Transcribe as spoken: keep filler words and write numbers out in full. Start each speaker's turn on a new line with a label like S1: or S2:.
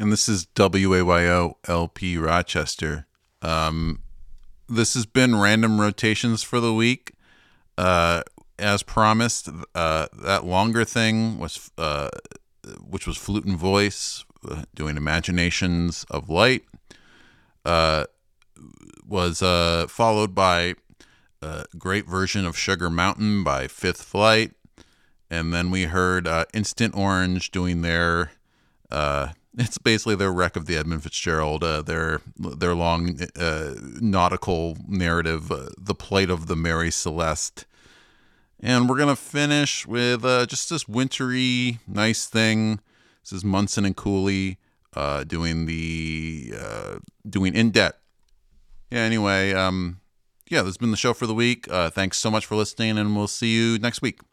S1: And this is W A Y O L P Rochester. Um, this has been Random Rotations for the week. Uh, as promised, uh, that longer thing was, uh, which was Flute and Voice, uh, doing Imaginations of Light, uh, was uh, followed by a great version of Sugar Mountain by Fifth Flight. And then we heard uh, Instant Orange doing their... Uh, It's basically their wreck of the Edmund Fitzgerald, uh, their their long uh, nautical narrative, uh, The Plight of the Mary Celeste. And we're going to finish with uh, just this wintry, nice thing. This is Munson and Cooley uh, doing the, uh, doing In Debt. Yeah, anyway, um, yeah, this has been the show for the week. Uh, thanks so much for listening, and we'll see you next week.